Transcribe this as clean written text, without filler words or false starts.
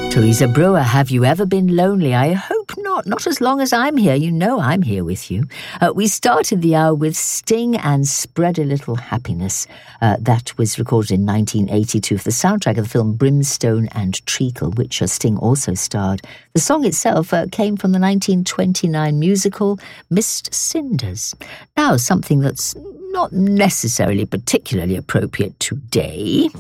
Teresa Brewer, have you ever been lonely? I hope not. Not as long as I'm here. You know I'm here with you. We started the hour with Sting and Spread a Little Happiness. That was recorded in 1982 for the soundtrack of the film Brimstone and Treacle, which Sting also starred. The song itself came from the 1929 musical Mist Cinders. Now, something that's not necessarily particularly appropriate today.